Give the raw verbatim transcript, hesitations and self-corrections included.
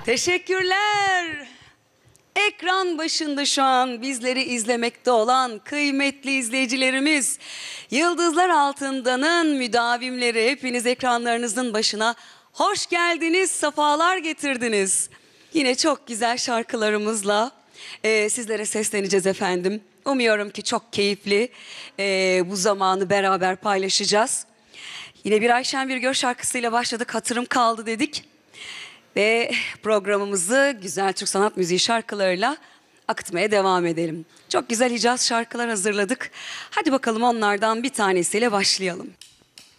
Teşekkürler. Ekran başında şu an bizleri izlemekte olan kıymetli izleyicilerimiz, Yıldızlar Altında'nın müdavimleri, hepiniz ekranlarınızın başına hoş geldiniz, sefalar getirdiniz. Yine çok güzel şarkılarımızla e, sizlere sesleneceğiz efendim. Umuyorum ki çok keyifli e, bu zamanı beraber paylaşacağız. Yine bir Ayşen Birgör şarkısıyla başladık, hatırım kaldı dedik. Ve programımızı güzel Türk sanat müziği şarkılarıyla akıtmaya devam edelim. Çok güzel Hicaz şarkılar hazırladık. Hadi bakalım onlardan bir tanesiyle başlayalım.